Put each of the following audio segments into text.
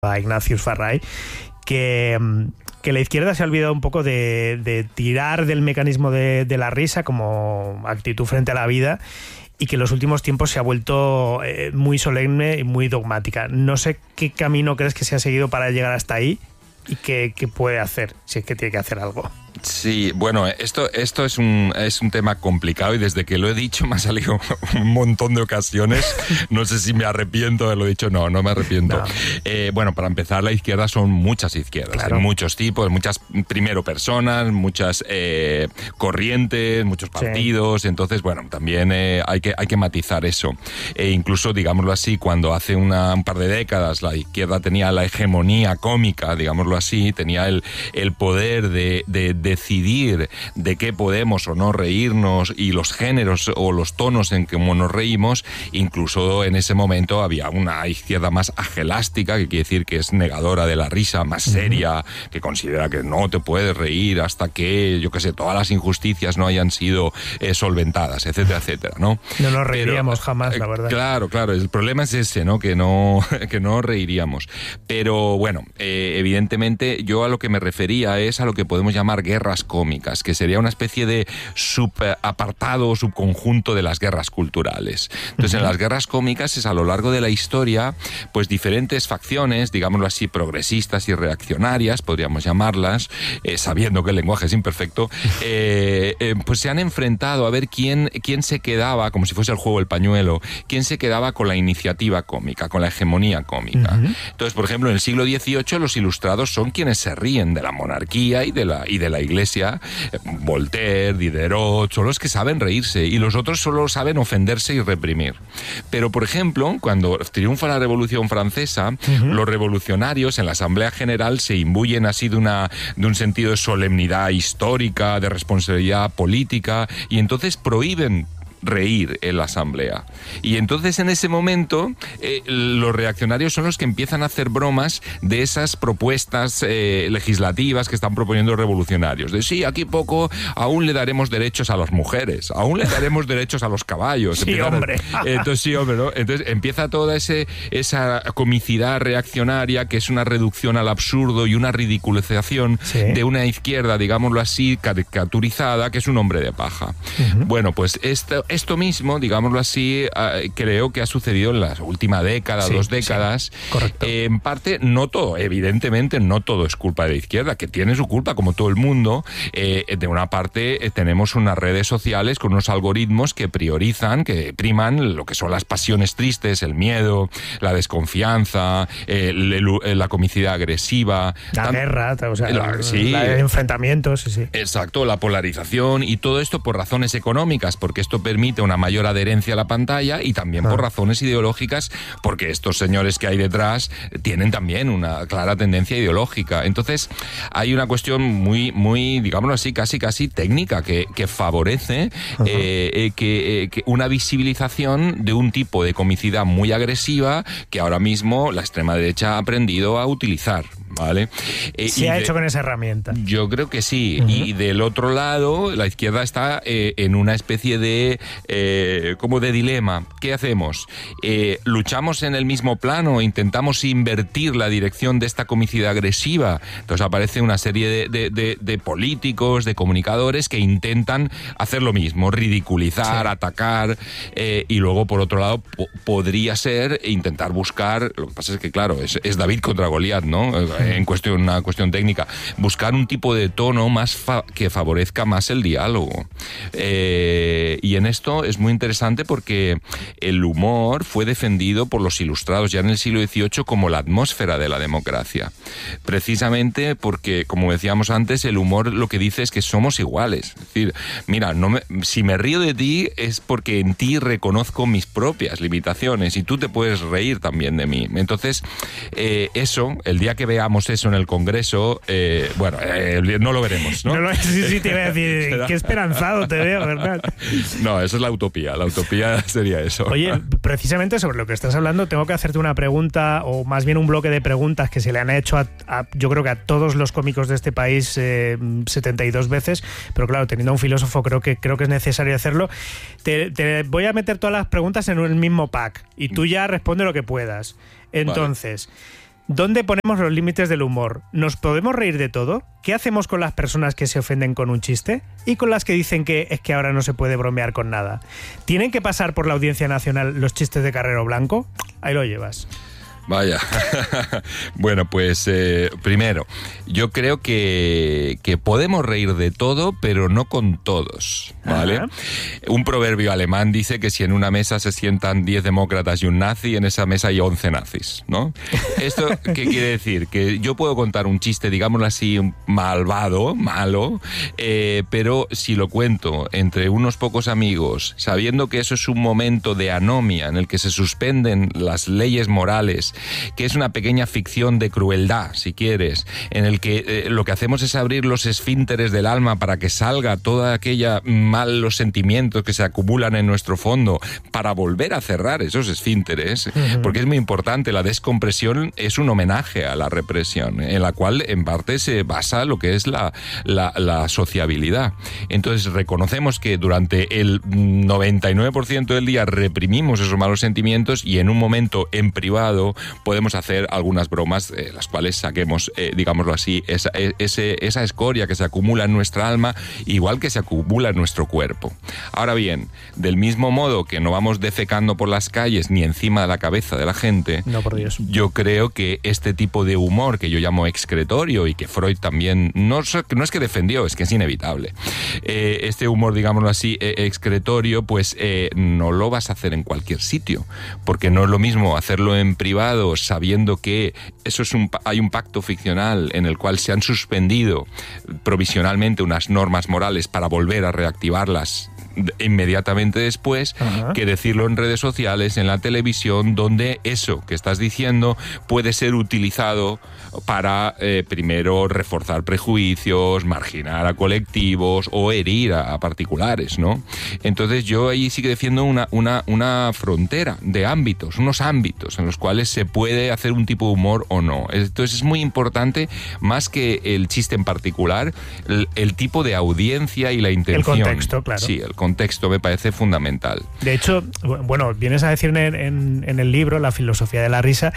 a Ignatius Farray, que la izquierda se ha olvidado un poco de tirar del mecanismo de la risa como actitud frente a la vida, y que en los últimos tiempos se ha vuelto muy solemne y muy dogmática. No sé qué camino crees que se ha seguido para llegar hasta ahí y qué puede hacer, si es que tiene que hacer algo. Sí, bueno, esto es un tema complicado y desde que lo he dicho me ha salido un montón de ocasiones. No sé si me arrepiento de lo dicho. No me arrepiento. No. Bueno, para empezar, la izquierda son muchas izquierdas. Claro. Hay muchos tipos, muchas, primero, personas, muchas corrientes, muchos partidos. Sí. Entonces, bueno, también hay que matizar eso. Incluso, digámoslo así, cuando hace un par de décadas la izquierda tenía la hegemonía cómica, digámoslo así, tenía el poder de decidir de qué podemos o no reírnos y los géneros o los tonos en que nos reímos. Incluso en ese momento había una izquierda más agelástica, que quiere decir que es negadora de la risa, más seria, que considera que no te puedes reír hasta que, yo qué sé, todas las injusticias no hayan sido solventadas, etcétera, etcétera, ¿no? No nos reiríamos jamás, la verdad. Claro, el problema es ese, ¿no? Que no reiríamos. Pero bueno, evidentemente yo a lo que me refería es a lo que podemos llamar guerras cómicas, que sería una especie de subapartado o subconjunto de las guerras culturales. Entonces, en las guerras cómicas es a lo largo de la historia, pues diferentes facciones, digámoslo así, progresistas y reaccionarias, podríamos llamarlas, sabiendo que el lenguaje es imperfecto, pues se han enfrentado a ver quién se quedaba, como si fuese el juego del pañuelo, quién se quedaba con la iniciativa cómica, con la hegemonía cómica. Entonces, por ejemplo, en el siglo XVIII los ilustrados son quienes se ríen de la monarquía y de la Iglesia. Voltaire, Diderot, son los que saben reírse y los otros solo saben ofenderse y reprimir. Pero, por ejemplo, cuando triunfa la Revolución Francesa, los revolucionarios en la Asamblea General se imbuyen así de un sentido de solemnidad histórica, de responsabilidad política, y entonces prohíben reír en la asamblea. Y entonces en ese momento los reaccionarios son los que empiezan a hacer bromas de esas propuestas legislativas que están proponiendo los revolucionarios. De sí, aquí poco, aún le daremos derechos a las mujeres, aún le daremos derechos a los caballos. Sí, hombre. Entonces, sí, hombre, ¿no? Entonces empieza toda esa comicidad reaccionaria, que es una reducción al absurdo y una ridiculización de una izquierda, digámoslo así, caricaturizada, que es un hombre de paja. Bueno, pues esto mismo, digámoslo así, creo que ha sucedido en la última década, 2 décadas. Sí, correcto. En parte, no todo, evidentemente, no todo es culpa de la izquierda, que tiene su culpa, como todo el mundo. De una parte, tenemos unas redes sociales con unos algoritmos que priorizan, que priman lo que son las pasiones tristes, el miedo, la desconfianza, la comicidad agresiva. La guerra, o sea, los enfrentamientos. Sí. Exacto, la polarización y todo esto por razones económicas, porque esto permite una mayor adherencia a la pantalla, y también por razones ideológicas, porque estos señores que hay detrás tienen también una clara tendencia ideológica. Entonces hay una cuestión muy, digámoslo así, casi técnica, que favorece que una visibilización de un tipo de comicidad muy agresiva que ahora mismo la extrema derecha ha aprendido a utilizar. ¿Vale? Se ha hecho con esa herramienta. Yo creo que sí. Y del otro lado, la izquierda está en una especie de como de dilema. ¿Qué hacemos? ¿Luchamos en el mismo plano? ¿Intentamos invertir la dirección de esta comicidad agresiva? Entonces aparece una serie de políticos, de comunicadores que intentan hacer lo mismo, ridiculizar, atacar, y luego por otro lado podría ser intentar buscar, lo que pasa es que claro, es David contra Goliat, ¿no? Una cuestión técnica, buscar un tipo de tono más que favorezca más el diálogo. Y en esto es muy interesante porque el humor fue defendido por los ilustrados ya en el siglo XVIII como la atmósfera de la democracia. Precisamente porque, como decíamos antes, el humor lo que dice es que somos iguales. Es decir, mira, si me río de ti es porque en ti reconozco mis propias limitaciones y tú te puedes reír también de mí. Entonces, eso, el día que veamos eso en el Congreso, no lo veremos, ¿no? Sí, te iba a decir, qué esperanzado te veo, ¿verdad? No, eso es la utopía sería eso. Oye, precisamente sobre lo que estás hablando, tengo que hacerte una pregunta, o más bien un bloque de preguntas que se le han hecho yo creo que a todos los cómicos de este país 72 veces, pero claro, teniendo a un filósofo creo que es necesario hacerlo. Te voy a meter todas las preguntas en el mismo pack y tú ya responde lo que puedas. Entonces, ¿Dónde ponemos los límites del humor? ¿Nos podemos reír de todo? ¿Qué hacemos con las personas que se ofenden con un chiste? ¿Y con las que dicen que es que ahora no se puede bromear con nada? ¿Tienen que pasar por la Audiencia Nacional los chistes de Carrero Blanco? Ahí lo llevas. Vaya. Bueno, pues primero, yo creo que podemos reír de todo, pero no con todos, ¿vale? Ajá. Un proverbio alemán dice que si en una mesa se sientan 10 demócratas y un nazi, en esa mesa hay 11 nazis, ¿no? ¿Esto qué quiere decir? Que yo puedo contar un chiste, digámoslo así, malvado, malo, pero si lo cuento entre unos pocos amigos, sabiendo que eso es un momento de anomia en el que se suspenden las leyes morales, que es una pequeña ficción de crueldad, si quieres, en el que lo que hacemos es abrir los esfínteres del alma para que salga toda aquella malos sentimientos que se acumulan en nuestro fondo, para volver a cerrar esos esfínteres, porque es muy importante. La descompresión es un homenaje a la represión, en la cual en parte se basa lo que es la sociabilidad. Entonces reconocemos que durante el 99% del día reprimimos esos malos sentimientos, y en un momento en privado podemos hacer algunas bromas, las cuales saquemos, digámoslo así, esa escoria que se acumula en nuestra alma, igual que se acumula en nuestro cuerpo. Ahora bien, del mismo modo que no vamos defecando por las calles ni encima de la cabeza de la gente, No, por Dios. yo creo que este tipo de humor que yo llamo excretorio, y que Freud también no es que defendió, es que es inevitable, este humor, digámoslo así, excretorio, pues no lo vas a hacer en cualquier sitio, porque no es lo mismo hacerlo en privado sabiendo que eso hay un pacto ficcional en el cual se han suspendido provisionalmente unas normas morales para volver a reactivarlas inmediatamente después, que decirlo en redes sociales, en la televisión, donde eso que estás diciendo puede ser utilizado para primero reforzar prejuicios, marginar a colectivos o herir a particulares, ¿no? Entonces yo ahí sí que defiendo una frontera de ámbitos, unos ámbitos en los cuales se puede hacer un tipo de humor o no. Entonces es muy importante, más que el chiste en particular, el tipo de audiencia y la intención. El contexto, claro. Sí, el contexto me parece fundamental. De hecho, bueno, vienes a decir en el libro, La filosofía de la risa,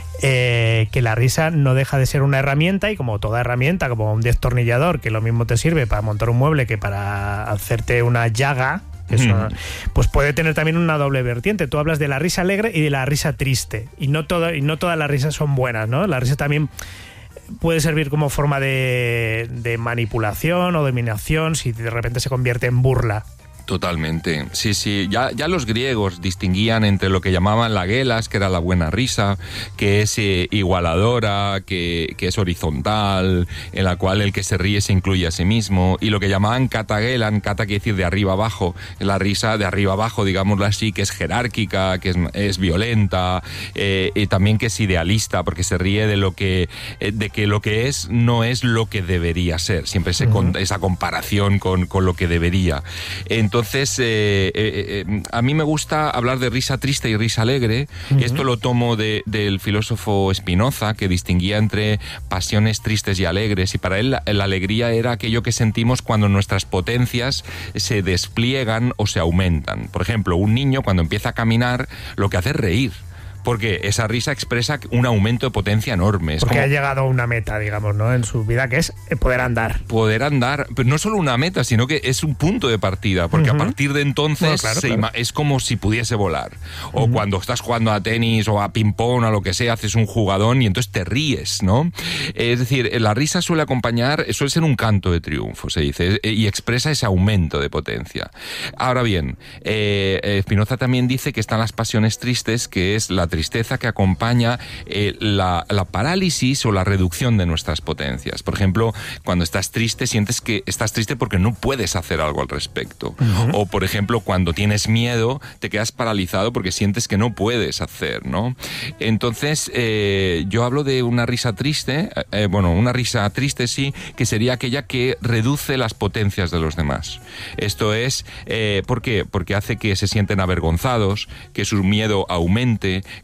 que la risa no deja de ser una herramienta, y como toda herramienta, como un destornillador, que lo mismo te sirve para montar un mueble que para hacerte una llaga, pues puede tener también una doble vertiente. Tú hablas de la risa alegre y de la risa triste, y no todas las risas son buenas, ¿no? La risa también puede servir como forma de manipulación o dominación si de repente se convierte en burla. Totalmente, sí, sí. Ya los griegos distinguían entre lo que llamaban la gelas, que era la buena risa, que es igualadora, que es horizontal, en la cual el que se ríe se incluye a sí mismo, y lo que llamaban katagelan, kata quiere decir de arriba abajo, la risa de arriba abajo, digámoslo así, que es jerárquica, que es violenta, y también que es idealista, porque se ríe de que lo que es no es lo que debería ser, siempre esa comparación con lo que debería. Entonces, a mí me gusta hablar de risa triste y risa alegre. Esto lo tomo del filósofo Spinoza, que distinguía entre pasiones tristes y alegres, y para él la alegría era aquello que sentimos cuando nuestras potencias se despliegan o se aumentan. Por ejemplo, un niño cuando empieza a caminar lo que hace es reír, porque esa risa expresa un aumento de potencia enorme. Es porque como ha llegado a una meta, digamos, ¿no?, en su vida, que es poder andar. Poder andar, pero no solo una meta, sino que es un punto de partida, porque a partir de entonces es como si pudiese volar. O cuando estás jugando a tenis o a ping-pong o a lo que sea, haces un jugadón y entonces te ríes, ¿no? Es decir, la risa suele ser un canto de triunfo, se dice, y expresa ese aumento de potencia. Ahora bien, Spinoza también dice que están las pasiones tristes, que es la tristeza que acompaña la parálisis o la reducción de nuestras potencias. Por ejemplo, cuando estás triste, sientes que estás triste porque no puedes hacer algo al respecto. O, por ejemplo, cuando tienes miedo, te quedas paralizado porque sientes que no puedes hacer, ¿no? Entonces, yo hablo de una risa triste, una risa triste sí, que sería aquella que reduce las potencias de los demás. Esto es, ¿por qué? Porque hace que se sienten avergonzados, que su miedo aumente,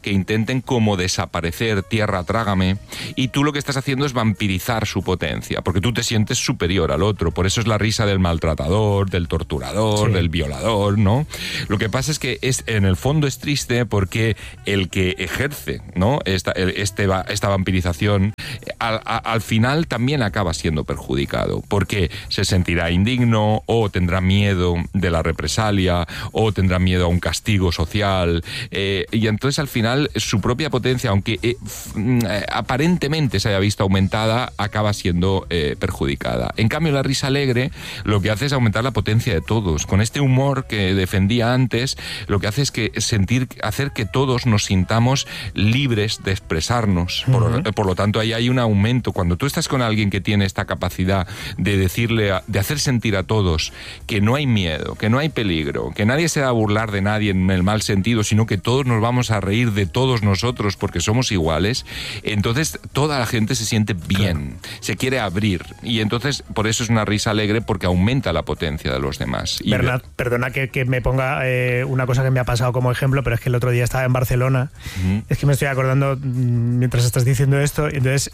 que intenten como desaparecer, tierra, trágame, y tú lo que estás haciendo es vampirizar su potencia, porque tú te sientes superior al otro. Por eso es la risa del maltratador, del torturador, del violador, ¿no? Lo que pasa es que en el fondo es triste porque el que ejerce, ¿no?, esta vampirización, al final también acaba siendo perjudicado, porque se sentirá indigno, o tendrá miedo de la represalia, o tendrá miedo a un castigo social, y entonces al final su propia potencia, aunque aparentemente se haya visto aumentada, acaba siendo perjudicada. En cambio, la risa alegre lo que hace es aumentar la potencia de todos. Con este humor que defendía antes, lo que hace es hacer que todos nos sintamos libres de expresarnos. Por lo tanto, ahí hay un aumento. Cuando tú estás con alguien que tiene esta capacidad de de hacer sentir a todos que no hay miedo, que no hay peligro, que nadie se va a burlar de nadie en el mal sentido, sino que todos nos vamos a reír de todos nosotros porque somos iguales, entonces toda la gente se siente bien, se quiere abrir, y entonces por eso es una risa alegre, porque aumenta la potencia de los demás. Bernat, perdona que me ponga una cosa que me ha pasado como ejemplo, pero es que el otro día estaba en Barcelona, es que me estoy acordando mientras estás diciendo esto, entonces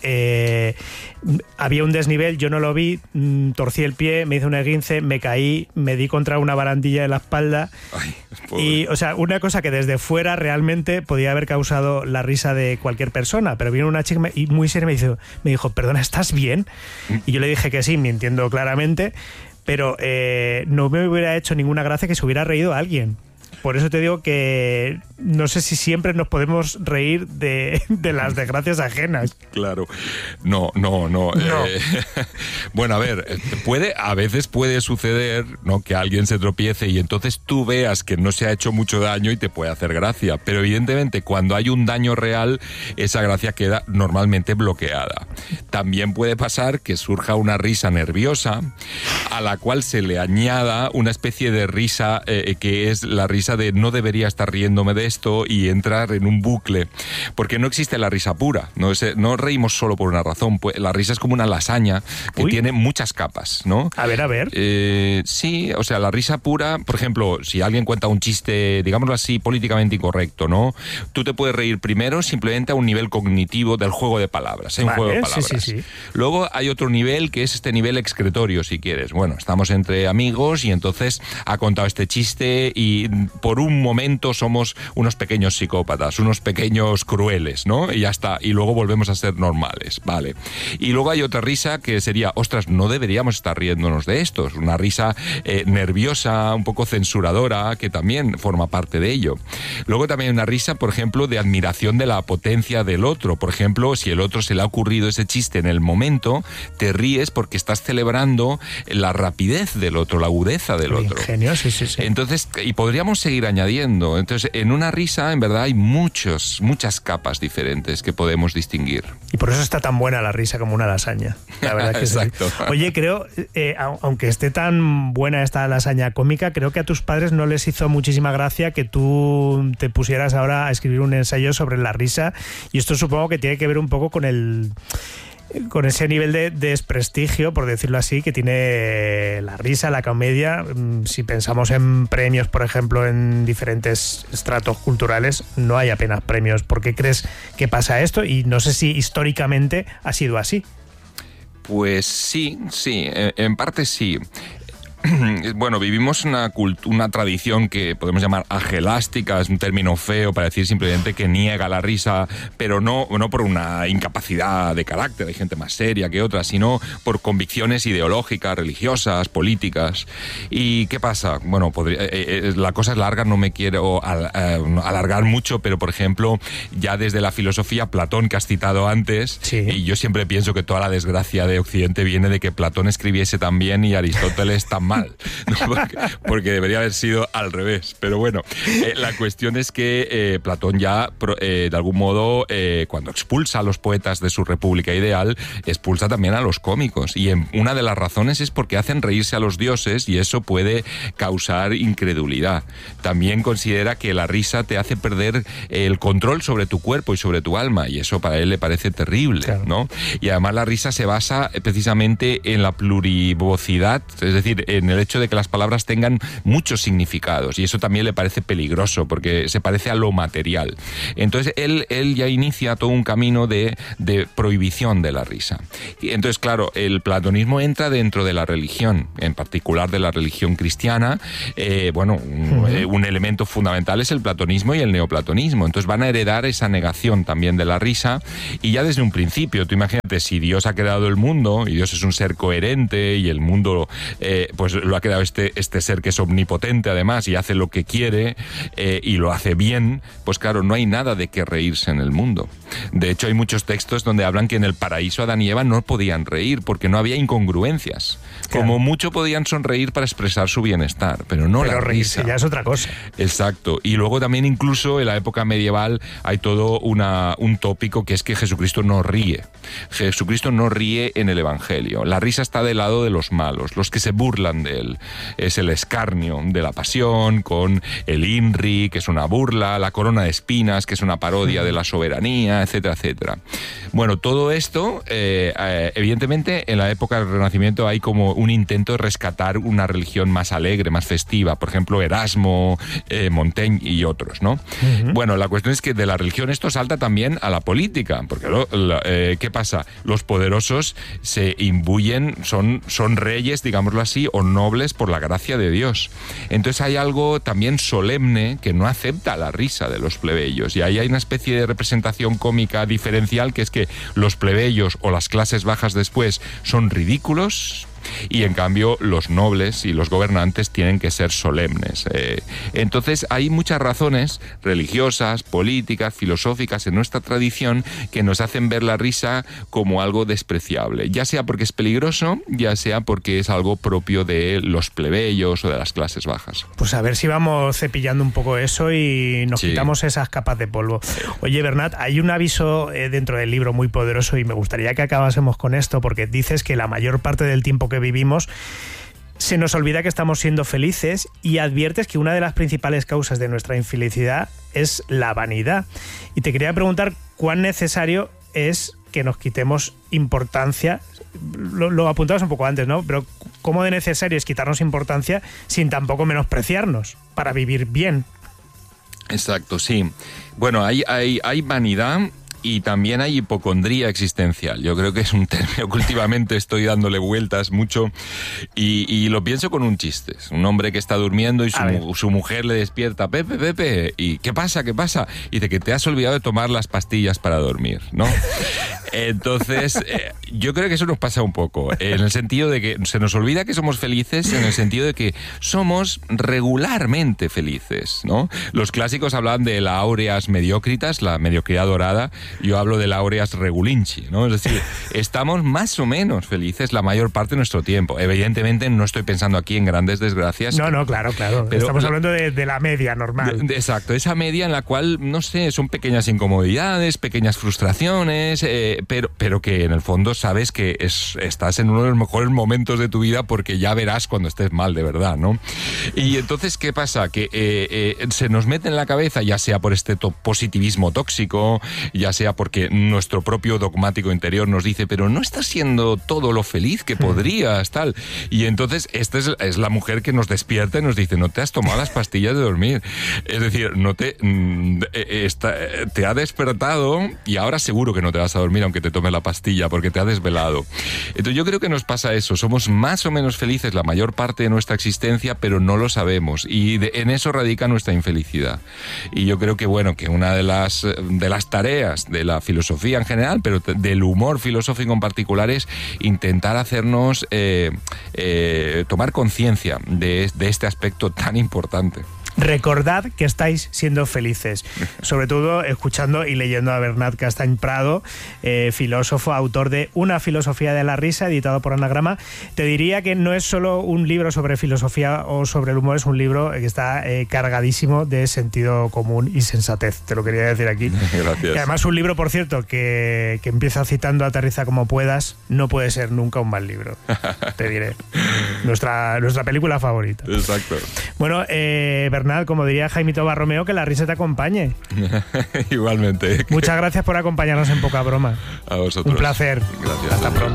había un desnivel, yo no lo vi, torcí el pie, me hice un esguince, me caí, me di contra una barandilla de la espalda. Ay, y, o sea, una cosa que desde fuera realmente podía haber causado la risa de cualquier persona, pero vino una chica y muy seria me dijo, perdona, ¿estás bien? Y yo le dije que sí, mintiendo claramente, pero no me hubiera hecho ninguna gracia que se hubiera reído a alguien. Por eso te digo que no sé si siempre nos podemos reír de las desgracias ajenas. Claro. No. Bueno, a ver, a veces puede suceder, ¿no?, que alguien se tropiece y entonces tú veas que no se ha hecho mucho daño y te puede hacer gracia. Pero evidentemente cuando hay un daño real, esa gracia queda normalmente bloqueada. También puede pasar que surja una risa nerviosa a la cual se le añada una especie de risa que es la risa de no debería estar riéndome de esto, y entrar en un bucle, porque no existe la risa pura, no reímos solo por una razón, pues la risa es como una lasaña que tiene muchas capas, ¿no? A ver. Sí, o sea, la risa pura, por ejemplo, si alguien cuenta un chiste, digámoslo así, políticamente incorrecto, ¿no?, tú te puedes reír primero simplemente a un nivel cognitivo del juego de palabras, un juego de palabras. Sí. Luego hay otro nivel que es este nivel excretorio, si quieres. Bueno, estamos entre amigos y entonces ha contado este chiste y por un momento somos unos pequeños psicópatas, unos pequeños crueles, ¿no? Y ya está, y luego volvemos a ser normales, ¿vale? Y luego hay otra risa que sería, ostras, no deberíamos estar riéndonos de estos, una risa nerviosa, un poco censuradora, que también forma parte de ello. Luego también hay una risa, por ejemplo, de admiración de la potencia del otro. Por ejemplo, si el otro se le ha ocurrido ese chiste en el momento, te ríes porque estás celebrando la rapidez del otro, la agudeza del otro. Ingenio, sí. Entonces, y podríamos seguir añadiendo. Entonces, en una risa, en verdad, hay muchas capas diferentes que podemos distinguir. Y por eso está tan buena la risa como una lasaña. La verdad que exacto. Sí. Oye, creo, aunque esté tan buena esta lasaña cómica, creo que a tus padres no les hizo muchísima gracia que tú te pusieras ahora a escribir un ensayo sobre la risa, y esto supongo que tiene que ver un poco con ese nivel de desprestigio, por decirlo así, que tiene la risa, la comedia. Si pensamos en premios, por ejemplo, en diferentes estratos culturales, no hay apenas premios. ¿Por qué crees que pasa esto? Y no sé si históricamente ha sido así. Pues sí, en parte sí. Bueno, vivimos una tradición que podemos llamar agelástica, es un término feo para decir simplemente que niega la risa, pero no por una incapacidad de carácter, hay gente más seria que otra, sino por convicciones ideológicas, religiosas, políticas. ¿Y qué pasa? Bueno, la cosa es larga, no me quiero alargar mucho, pero por ejemplo, ya desde la filosofía, Platón, que has citado antes, sí. Y yo siempre pienso que toda la desgracia de Occidente viene de que Platón escribiese tan bien y Aristóteles tan mal, ¿no? porque debería haber sido al revés. Pero bueno, la cuestión es que Platón ya, de algún modo, cuando expulsa a los poetas de su república ideal, expulsa también a los cómicos. Y una de las razones es porque hacen reírse a los dioses y eso puede causar incredulidad. También considera que la risa te hace perder el control sobre tu cuerpo y sobre tu alma, y eso para él le parece terrible, claro, ¿no? Y además la risa se basa precisamente en la plurivocidad, es decir, en el hecho de que las palabras tengan muchos significados, y eso también le parece peligroso porque se parece a lo material. Entonces él ya inicia todo un camino de prohibición de la risa. Y entonces, claro, el platonismo entra dentro de la religión, en particular de la religión cristiana. Un elemento fundamental es el platonismo y el neoplatonismo. Entonces van a heredar esa negación también de la risa, y ya desde un principio, tú imagínate, si Dios ha creado el mundo, y Dios es un ser coherente, y el mundo pues lo ha creado este ser que es omnipotente además, y hace lo que quiere, y lo hace bien, pues claro, no hay nada de qué reírse en el mundo. De hecho, hay muchos textos donde hablan que en el paraíso Adán y Eva no podían reír porque no había incongruencias. Claro. Como mucho podían sonreír para expresar su bienestar, pero no la risa. Ya es otra cosa. Exacto. Y luego también incluso en la época medieval hay todo un tópico que es que Jesucristo no ríe. Jesucristo no ríe en el Evangelio. La risa está del lado de los malos, los que se burlan de él. Es el escarnio de la pasión, con el INRI, que es una burla, la corona de espinas, que es una parodia de la soberanía, etcétera, etcétera. Bueno, todo esto, evidentemente, en la época del Renacimiento hay como un intento de rescatar una religión más alegre, más festiva. Por ejemplo, Erasmo, Montaigne y otros, ¿no? Bueno, la cuestión es que de la religión esto salta también a la política, porque ¿qué pasa? Los poderosos se imbuyen, son reyes, digámoslo así, o nobles por la gracia de Dios. Entonces hay algo también solemne que no acepta la risa de los plebeyos, y ahí hay una especie de representación cómica diferencial, que es que los plebeyos o las clases bajas después son ridículos, y en cambio los nobles y los gobernantes tienen que ser solemnes. Entonces hay muchas razones religiosas, políticas, filosóficas en nuestra tradición que nos hacen ver la risa como algo despreciable, ya sea porque es peligroso, ya sea porque es algo propio de los plebeyos o de las clases bajas. Pues a ver si vamos cepillando un poco eso y nos quitamos esas capas de polvo. Oye, Bernat, hay un aviso dentro del libro muy poderoso, y me gustaría que acabásemos con esto, porque dices que la mayor parte del tiempo que vivimos se nos olvida que estamos siendo felices, y adviertes que una de las principales causas de nuestra infelicidad es la vanidad. Y te quería preguntar cuán necesario es que nos quitemos importancia. Lo apuntabas un poco antes, ¿no? Pero ¿cómo de necesario es quitarnos importancia sin tampoco menospreciarnos para vivir bien? Exacto, sí. Bueno, hay vanidad, y también hay hipocondría existencial. Yo creo que es un término que últimamente estoy dándole vueltas mucho, y lo pienso con un chiste. Es un hombre que está durmiendo y su mujer le despierta: Pepe, ¿y qué pasa? Y dice que te has olvidado de tomar las pastillas para dormir, ¿no? Entonces, yo creo que eso nos pasa un poco, en el sentido de que se nos olvida que somos felices, en el sentido de que somos regularmente felices, ¿no? Los clásicos hablaban de la aureas mediocritas, la mediocridad dorada. Yo hablo de la aureas regulinci, ¿no? Es decir, estamos más o menos felices la mayor parte de nuestro tiempo. Evidentemente no estoy pensando aquí en grandes desgracias. No, claro. Pero estamos hablando de la media normal. Exacto, esa media en la cual, no sé, son pequeñas incomodidades, pequeñas frustraciones, pero que en el fondo sabes que estás en uno de los mejores momentos de tu vida, porque ya verás cuando estés mal de verdad, ¿no? Y entonces, ¿qué pasa? Que se nos mete en la cabeza, ya sea por este positivismo tóxico, ya sea porque nuestro propio dogmático interior nos dice: pero no estás siendo todo lo feliz que podrías, tal. Y entonces esta es la mujer que nos despierta y nos dice: no te has tomado las pastillas de dormir. Es decir, no te ha despertado, y ahora seguro que no te vas a dormir aunque te tomes la pastilla, porque te ha desvelado. Entonces yo creo que nos pasa eso. Somos más o menos felices la mayor parte de nuestra existencia, pero no lo sabemos, y en eso radica nuestra infelicidad. Y yo creo que, bueno, que una de las tareas de la filosofía en general, pero del humor filosófico en particular, es intentar hacernos tomar conciencia de este aspecto tan importante. Recordad que estáis siendo felices, sobre todo escuchando y leyendo a Bernat Castany Prado, filósofo, autor de Una filosofía de la risa, editado por Anagrama. Te diría que no es solo un libro sobre filosofía o sobre el humor, es un libro que está cargadísimo de sentido común y sensatez, te lo quería decir aquí. Gracias. Y además un libro, por cierto, que empieza citando Aterriza como puedas, no puede ser nunca un mal libro, te diré. Nuestra película favorita. Exacto. Bueno, Bernat, como diría Jaimito Barromeo, que la risa te acompañe. Igualmente. Muchas gracias por acompañarnos en Poca Broma. A vosotros. Un placer. Gracias. Hasta pronto.